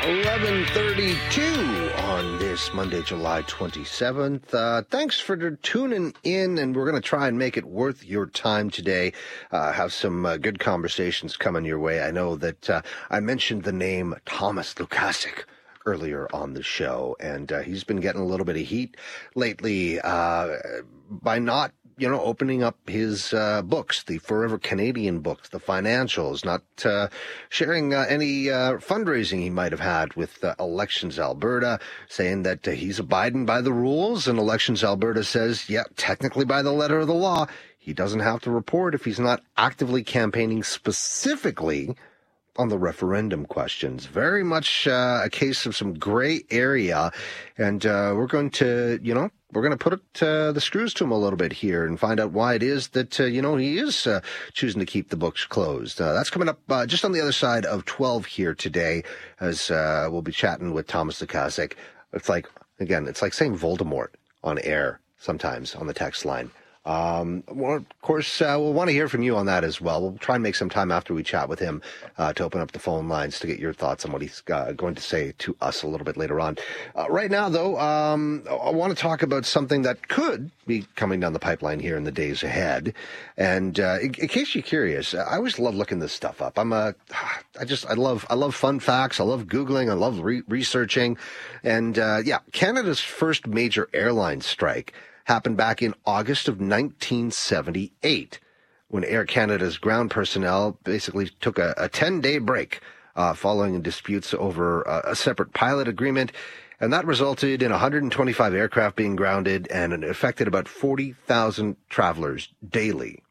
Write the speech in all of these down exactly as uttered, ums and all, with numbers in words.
eleven thirty-two on this Monday, July twenty-seventh. Uh, thanks for tuning in, and we're going to try and make it worth your time today. Uh, have some uh, good conversations coming your way. I know that uh, I mentioned the name Thomas Lukasik earlier on the show, and uh, he's been getting a little bit of heat lately uh, by not you know, opening up his uh, books, the Forever Canadian books, the financials, not uh, sharing uh, any uh, fundraising he might have had with uh, Elections Alberta, saying that uh, he's abiding by the rules, and Elections Alberta says, yeah, technically by the letter of the law, he doesn't have to report if he's not actively campaigning specifically on the referendum questions. Very much uh, a case of some gray area, and uh, we're going to, you know, we're going to put it, uh, the screws to him a little bit here and find out why it is that, uh, you know, he is uh, choosing to keep the books closed. Uh, that's coming up uh, just on the other side of twelve here today, as uh, we'll be chatting with Thomas Lukasik. It's like, again, it's like saying Voldemort on air sometimes on the text line. Um, well, of course, uh, we'll want to hear from you on that as well. We'll try and make some time after we chat with him uh, to open up the phone lines to get your thoughts on what he's uh, going to say to us a little bit later on. Uh, right now, though, um, I want to talk about something that could be coming down the pipeline here in the days ahead. And uh, in, in case you're curious, I always love looking this stuff up. I'm a, I just, I love, I love fun facts. I love Googling. I love re- researching. And uh, yeah, Canada's first major airline strike happened back in August of nineteen seventy-eight, when Air Canada's ground personnel basically took a, a ten-day break uh, following disputes over a, a separate pilot agreement, and that resulted in one hundred twenty-five aircraft being grounded, and it affected about forty thousand travelers daily.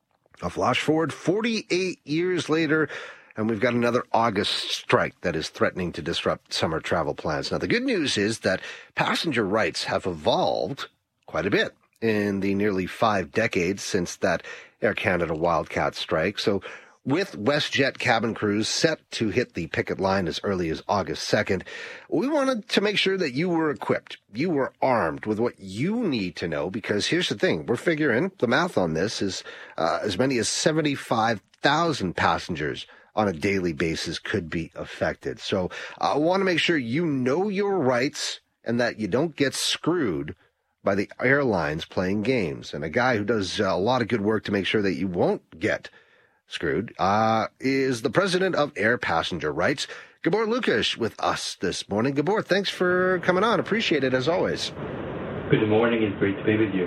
A flash forward forty-eight years later, and we've got another August strike that is threatening to disrupt summer travel plans. Now, the good news is that passenger rights have evolved quite a bit in the nearly five decades since that Air Canada Wildcat strike. So with WestJet cabin crews set to hit the picket line as early as August second, we wanted to make sure that you were equipped, you were armed with what you need to know, because here's the thing, we're figuring the math on this is uh, as many as seventy-five thousand passengers on a daily basis could be affected. So I want to make sure you know your rights and that you don't get screwed by the airlines playing games. And a guy who does a lot of good work to make sure that you won't get screwed uh, is the president of Air Passenger Rights, Gabor Lukash, with us this morning. Gabor, thanks for coming on. Appreciate it, as always. Good morning. It's great to be with you.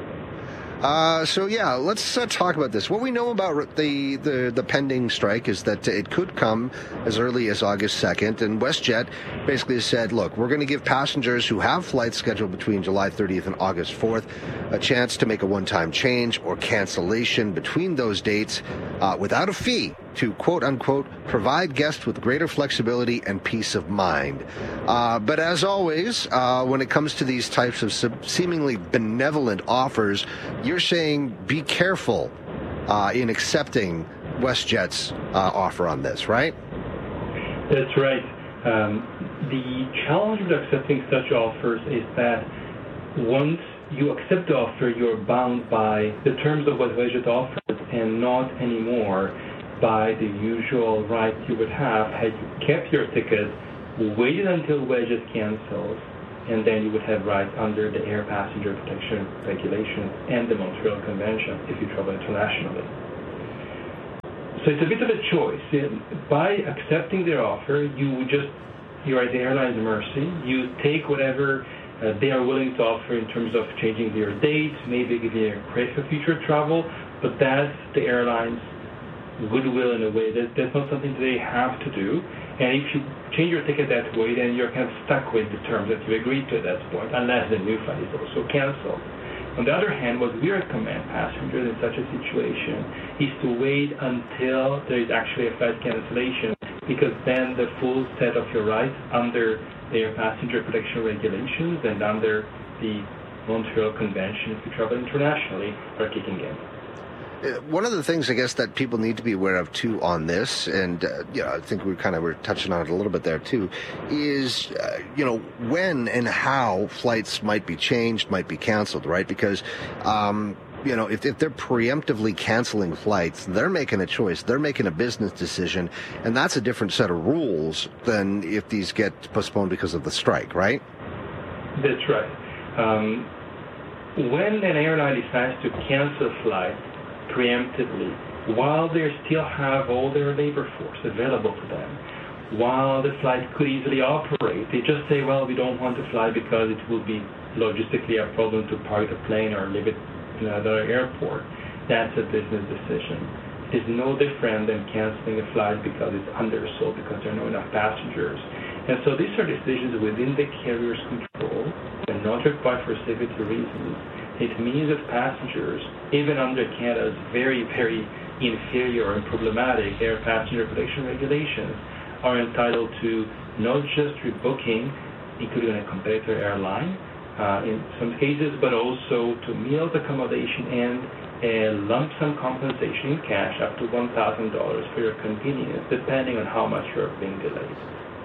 Uh, so, yeah, let's uh, talk about this. What we know about the, the, the pending strike is that it could come as early as August second, and WestJet basically said, look, we're going to give passengers who have flights scheduled between July thirtieth and August fourth a chance to make a one-time change or cancellation between those dates uh, without a fee to, quote-unquote, provide guests with greater flexibility and peace of mind. Uh, but as always, uh, when it comes to these types of sub- seemingly benevolent offers, you're saying be careful uh, in accepting WestJet's uh, offer on this, right? That's right. Um, the challenge with accepting such offers is that once you accept the offer, you're bound by the terms of what WestJet offers and not anymore by the usual rights you would have had you kept your ticket, waited until WestJet cancels, and then you would have rights under the Air Passenger Protection Regulations and the Montreal Convention if you travel internationally. So it's a bit of a choice. By accepting their offer, you just, you're at the airline's mercy. You take whatever uh, they are willing to offer in terms of changing their dates, maybe giving you a credit for future travel, but that's the airline's goodwill in a way. That that's not something they have to do. And if you change your ticket that way, then you're kind of stuck with the terms that you agreed to at that point, unless the new flight is also canceled. On the other hand, what we recommend passengers in such a situation is to wait until there is actually a flight cancellation, because then the full set of your rights under the Air Passenger Protection Regulations and under the Montreal Convention if you travel internationally are kicking in. One of the things, I guess, that people need to be aware of, too, on this, and, uh, you know, I think we kind of were touching on it a little bit there, too, is, uh, you know, when and how flights might be changed, might be canceled, right? Because um, you know, if, if they're preemptively canceling flights, they're making a choice. They're making a business decision, and that's a different set of rules than if these get postponed because of the strike, right? That's right. Um, when an airline decides to cancel a flight preemptively, while they still have all their labor force available to them, while the flight could easily operate, they just say, well, we don't want to fly because it will be logistically a problem to park the plane or leave it in another airport. That's a business decision. It is no different than canceling a flight because it's undersold, because there are not enough passengers. And so these are decisions within the carrier's control. They're not required for safety reasons. It means that passengers, even under Canada's very, very inferior and problematic air passenger protection regulations, are entitled to not just rebooking, including a competitor airline uh, in some cases, but also to meals, accommodation, and a lump sum compensation in cash up to one thousand dollars for your convenience, depending on how much you're being delayed.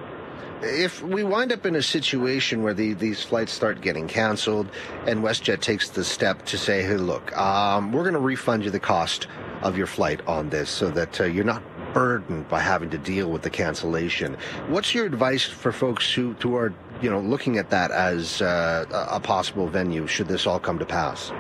If we wind up in a situation where the, these flights start getting canceled and WestJet takes the step to say, hey, look, um, we're going to refund you the cost of your flight on this so that uh, you're not burdened by having to deal with the cancellation. What's your advice for folks who, who are, you know, looking at that as uh, a possible venue should this all come to pass?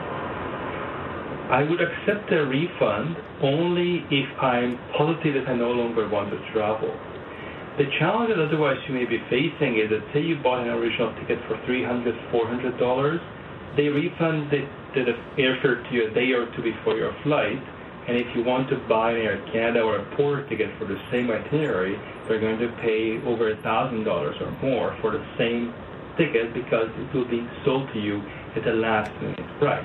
I would accept a refund only if I'm positive that I no longer want to travel. The challenge that otherwise you may be facing is that, say you bought an original ticket for three hundred dollars, four hundred dollars, they refund the, the airfare to you a day or two before your flight, and if you want to buy an Air Canada or a Porter ticket for the same itinerary, they're going to pay over one thousand dollars or more for the same ticket because it will be sold to you at a last-minute price.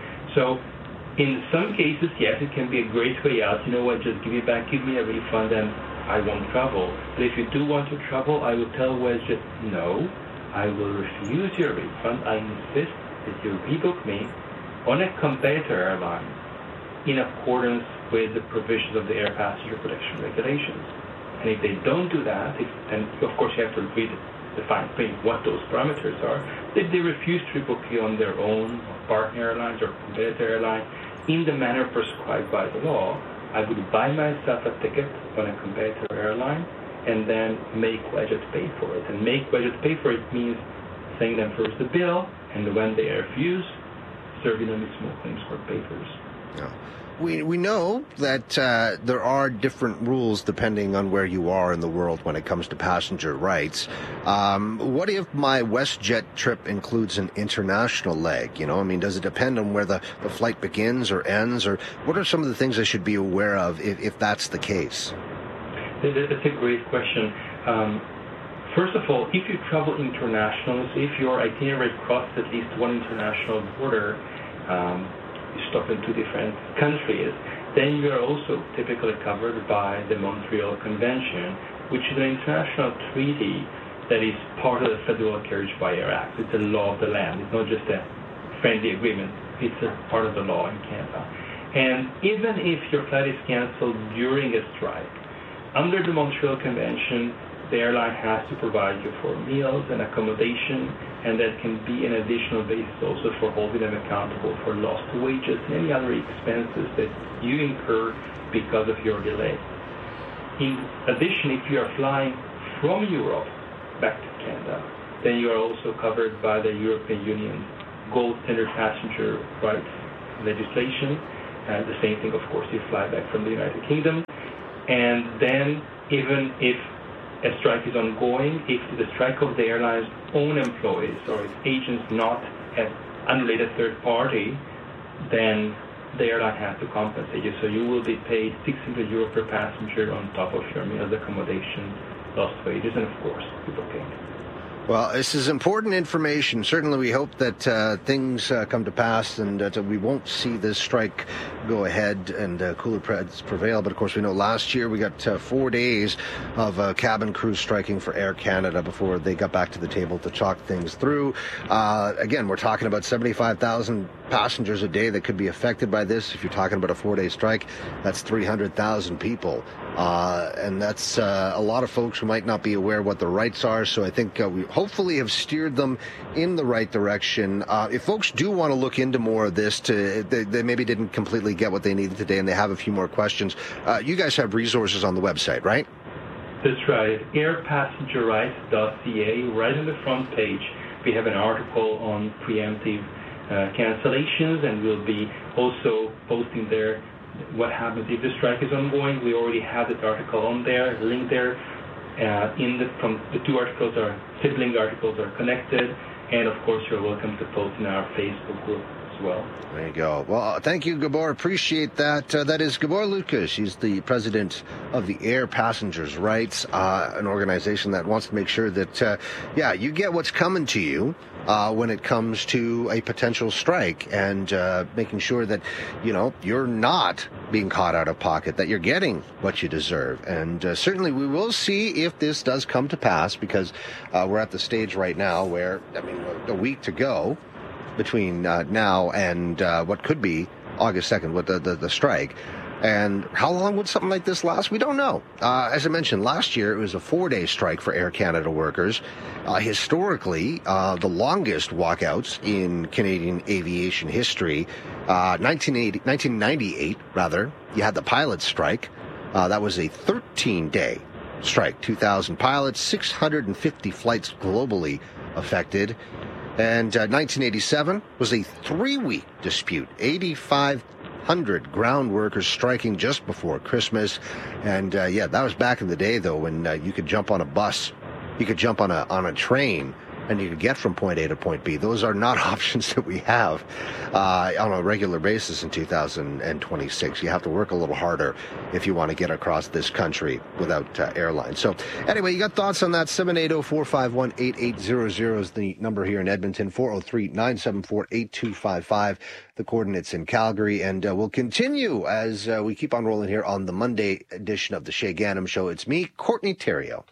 So in some cases, yes, it can be a great way out. You know what, just give me back, give me a refund, and I won't travel. But if you do want to travel, I will tell WestJet, no, I will refuse your refund. I insist that you rebook me on a competitor airline in accordance with the provisions of the air passenger protection regulations. And if they don't do that, if, and of course you have to read the fine print what those parameters are, if they refuse to rebook you on their own partner airlines or competitor airline in the manner prescribed by the law, I would buy myself a ticket on a competitor airline and then make WestJet pay for it. And make WestJet pay for it means sending them first the bill, and when they refuse, serving them with small claims court papers. Yeah. We we know that uh, there are different rules depending on where you are in the world when it comes to passenger rights. Um, what if my WestJet trip includes an international leg? You know, I mean, does it depend on where the, the flight begins or ends? Or what are some of the things I should be aware of if, if that's the case? That's a great question. Um, first of all, if you travel internationally, so if your itinerary crosses at least one international border, um, you stop in two different countries, then you are also typically covered by the Montreal Convention, which is an international treaty that is part of the Federal Carriage by Air Act. It's a law of the land. It's not just a friendly agreement. It's a part of the law in Canada. And even if your flight is canceled during a strike, under the Montreal Convention, the airline has to provide you for meals and accommodation, and that can be an additional basis also for holding them accountable for lost wages and any other expenses that you incur because of your delay. In addition, if you are flying from Europe back to Canada, then you are also covered by the European Union Gold Standard Passenger Rights legislation. And the same thing, of course, you fly back from the United Kingdom. And then even if a strike is ongoing, if the strike of the airline's own employees or its agents, not an unrelated third party, then the airline has to compensate you. So you will be paid six hundred euro per passenger on top of your meals, accommodation, lost wages, and of course, rebooking. Well, this is important information. Certainly we hope that uh, things uh, come to pass and that uh, we won't see this strike go ahead and uh, cooler heads prevail. But, of course, we know last year we got uh, four days of uh, cabin crews striking for Air Canada before they got back to the table to talk things through. Uh, again, we're talking about seventy-five thousand passengers a day that could be affected by this. If you're talking about a four-day strike, that's three hundred thousand people. Uh, and that's uh, a lot of folks who might not be aware what their rights are. So I think uh, we hopefully have steered them in the right direction. Uh, if folks do want to look into more of this, to they, they maybe didn't completely get what they needed today and they have a few more questions, uh, you guys have resources on the website, right? That's right. air passenger rights dot c a. Right on the front page, we have an article on preemptive uh, cancellations, and we'll be also posting there what happens if the strike is ongoing. We already have this article on there, link there. Uh, in the, from the two articles are sibling articles are connected, and of course you're welcome to post in our Facebook group as well. There you go. Well, thank you, Gabor. Appreciate that. Uh, that is Gabor Lukasz. She's the president of the Air Passengers' Rights, uh, an organization that wants to make sure that, uh, yeah, you get what's coming to you uh, when it comes to a potential strike, and uh, making sure that, you know, you're not being caught out of pocket, that you're getting what you deserve. And uh, certainly we will see if this does come to pass, because uh, we're at the stage right now where, I mean, a week to go between uh, now and uh, what could be August second with the, the, the strike. And how long would something like this last? We don't know. Uh, as I mentioned, last year it was a four-day strike for Air Canada workers. Uh, historically, uh, the longest walkouts in Canadian aviation history. Uh, nineteen ninety-eight, rather, you had the pilots' strike. Uh, that was a thirteen-day strike. two thousand pilots, six hundred fifty flights globally affected. And uh, nineteen eighty-seven was a three-week dispute, eighty-five hundred ground workers striking just before Christmas. And uh, yeah, that was back in the day, though, when uh, you could jump on a bus, you could jump on a on a train, and you could get from point A to point B. Those are not options that we have uh, on a regular basis in two thousand twenty-six. You have to work a little harder if you want to get across this country without uh, airlines. So anyway, you got thoughts on that? seven eight zero, four five one, eight eight zero zero is the number here in Edmonton. four oh three, nine seven four, eight two five five, the coordinates in Calgary. And uh, we'll continue as uh, we keep on rolling here on the Monday edition of the Shay Ganem Show. It's me, Courtney Theriault.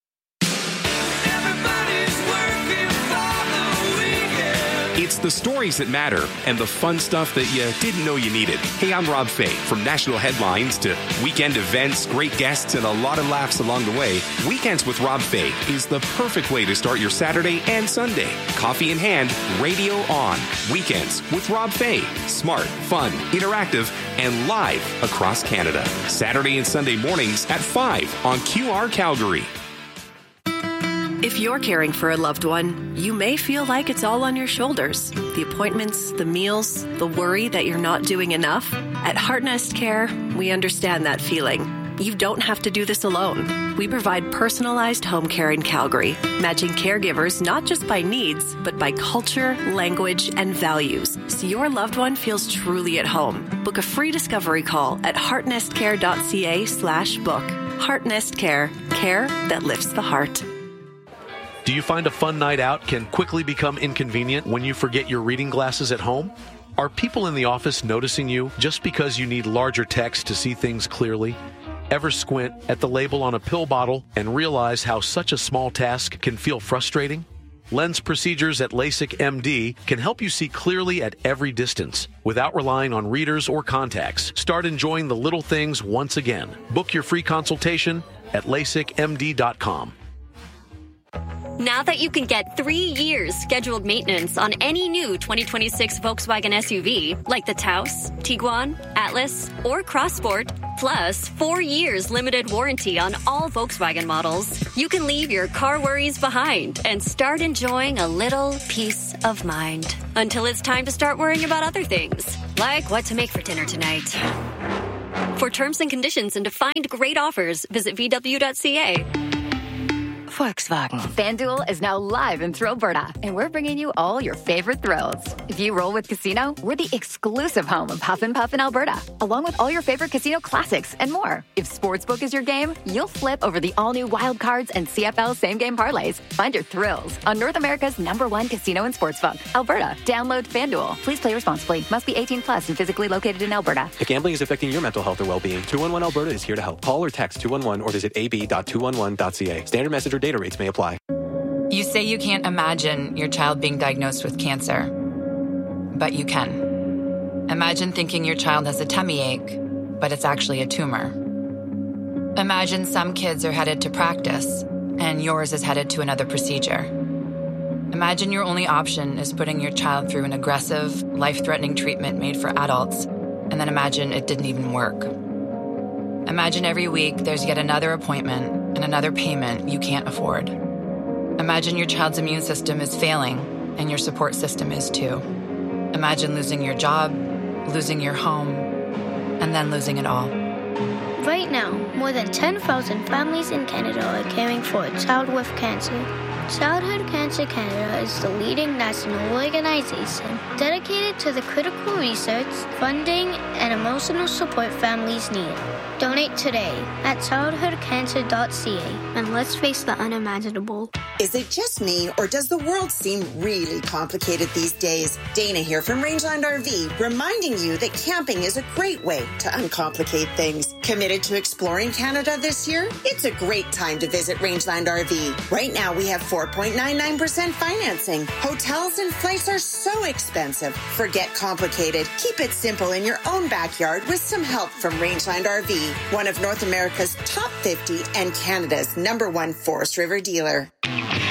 It's the stories that matter and the fun stuff that you didn't know you needed. Hey, I'm Rob Fay. From national headlines to weekend events, great guests, and a lot of laughs along the way, Weekends with Rob Fay is the perfect way to start your Saturday and Sunday. Coffee in hand, radio on. Weekends with Rob Fay. Smart, fun, interactive, and live across Canada. Saturday and Sunday mornings at five on Q R Calgary. If you're caring for a loved one, you may feel like it's all on your shoulders. The appointments, the meals, the worry that you're not doing enough. At Heartnest Care, we understand that feeling. You don't have to do this alone. We provide personalized home care in Calgary, matching caregivers not just by needs, but by culture, language, and values, so your loved one feels truly at home. Book a free discovery call at heartnestcare.ca slash book. Heartnest Care, care that lifts the heart. Do you find a fun night out can quickly become inconvenient when you forget your reading glasses at home? Are people in the office noticing you just because you need larger text to see things clearly? Ever squint at the label on a pill bottle and realize how such a small task can feel frustrating? Lens procedures at LASIK M D can help you see clearly at every distance without relying on readers or contacts. Start enjoying the little things once again. Book your free consultation at lasik m d dot com. Now that you can get three years scheduled maintenance on any new twenty twenty-six Volkswagen S U V, like the Taos, Tiguan, Atlas, or Crossport, plus four years limited warranty on all Volkswagen models, you can leave your car worries behind and start enjoying a little peace of mind. Until it's time to start worrying about other things, like what to make for dinner tonight. For terms and conditions and to find great offers, visit v w dot c a. Volkswagen. FanDuel is now live in Thrillberta, and we're bringing you all your favorite thrills. If you roll with Casino, we're the exclusive home of Huff and Puff in Alberta, along with all your favorite casino classics and more. If Sportsbook is your game, you'll flip over the all-new Wild Cards and C F L same-game parlays. Find your thrills on North America's number one casino and sportsbook, Alberta. Download FanDuel. Please play responsibly. Must be eighteen plus and physically located in Alberta. If gambling is affecting your mental health or well-being, two one one Alberta is here to help. Call or text two one one or visit a b dot two one one dot c a. Standard message or data rates may apply. You say you can't imagine your child being diagnosed with cancer, but you can. Imagine thinking your child has a tummy ache, but it's actually a tumor. Imagine some kids are headed to practice, and yours is headed to another procedure. Imagine your only option is putting your child through an aggressive, life-threatening treatment made for adults, and then imagine it didn't even work. Imagine every week there's yet another appointment and another payment you can't afford. Imagine your child's immune system is failing, and your support system is too. Imagine losing your job, losing your home, and then losing it all. Right now, more than ten thousand families in Canada are caring for a child with cancer. Childhood Cancer Canada is the leading national organization dedicated to the critical research, funding, and emotional support families need. Donate today at childhood cancer dot c a and let's face the unimaginable. Is it just me, or does the world seem really complicated these days? Dana here from Rangeland R V, reminding you that camping is a great way to uncomplicate things. Committed to exploring Canada this year? It's a great time to visit Rangeland R V. Right now we have four point nine nine percent financing. Hotels and flights are so expensive. Forget complicated. Keep it simple in your own backyard with some help from Rangeland R V, one of North America's top fifty and Canada's number one Forest River dealer.